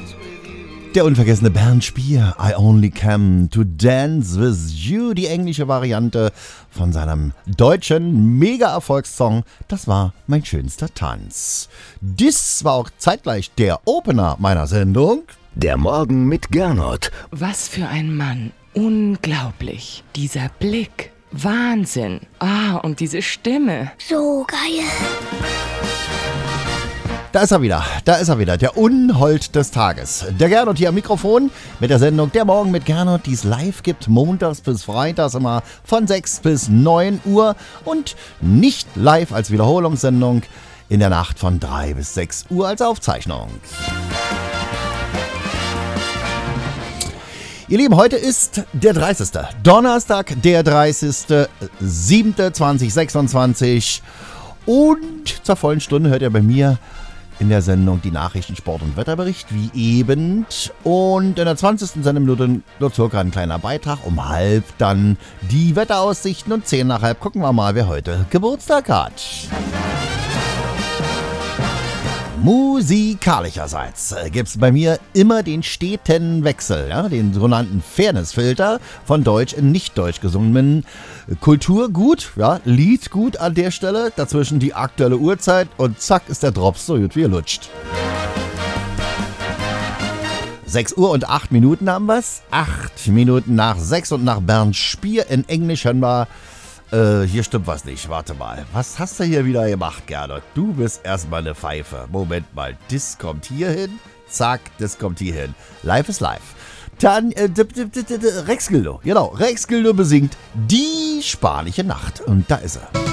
Der unvergessene Bernd Spier, I Only Came to Dance with You, die englische Variante von seinem deutschen Mega-Erfolgssong, das war Mein schönster Tanz. Dies war auch zeitgleich der Opener meiner Sendung. Der Morgen mit Gernot. Was für ein Mann, unglaublich, dieser Blick, Wahnsinn, und diese Stimme. So geil. Da ist er wieder, der Unhold des Tages. Der Gernot hier am Mikrofon mit der Sendung Der Morgen mit Gernot, die es live gibt, montags bis freitags immer von 6 bis 9 Uhr und nicht live als Wiederholungssendung in der Nacht von 3 bis 6 Uhr als Aufzeichnung. Ihr Lieben, heute ist der 30. Donnerstag, der 30.07.2026 und zur vollen Stunde hört ihr bei mir in der Sendung die Nachrichten, Sport und Wetterbericht, wie eben. Und in der 20. Sendeminute nur circa ein kleiner Beitrag. Um halb dann die Wetteraussichten und 10 nach halb gucken wir mal, wer heute Geburtstag hat. Musikalischerseits gibt es bei mir immer den steten Wechsel, ja, den sogenannten Fairness-Filter von Deutsch in Nicht-Deutsch gesungenen Kulturgut, ja, Liedgut an der Stelle, dazwischen die aktuelle Uhrzeit und zack ist der Drops so gut wie er lutscht. 6 Uhr und 8 Minuten haben wir's, 8 Minuten nach 6 und nach Bernd Spier in Englisch hören wir. Hier stimmt was nicht. Warte mal. Was hast du hier wieder gemacht, Gernot? Du bist erstmal eine Pfeife. Moment mal. Das kommt hier hin. Zack, das kommt hier hin. Live ist live. Dann Rex Gildo. Genau. Rex Gildo besingt Die spanische Nacht. Und da ist er.